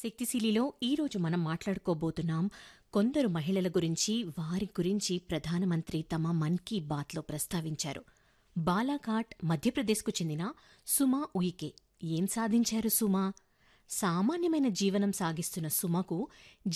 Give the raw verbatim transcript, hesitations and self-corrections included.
శక్తిశీలిలో ఈరోజు మనం మాట్లాడుకోబోతున్నాం కొందరు మహిళల గురించి. వారి గురించి ప్రధానమంత్రి తమ మన్ కీ బాత్లో ప్రస్తావించారు. బాలాఘాట్ మధ్యప్రదేశ్కు చెందిన సుమా ఉయికే. ఏం సాధించారు సుమా? సామాన్యమైన జీవనం సాగిస్తున్న సుమకు